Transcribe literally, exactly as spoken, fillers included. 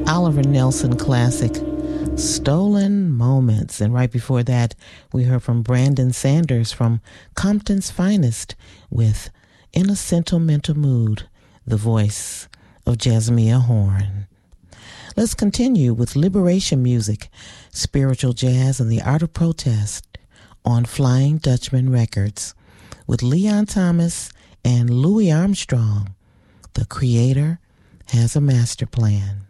Oliver Nelson classic, Stolen Moments. And right before that, we heard from Brandon Sanders from Compton's Finest with In a Sentimental Mood, the voice of Jasmia Horn. Let's continue with liberation music, spiritual jazz, and the art of protest on Flying Dutchman Records with Leon Thomas and Louis Armstrong. The Creator has a master plan.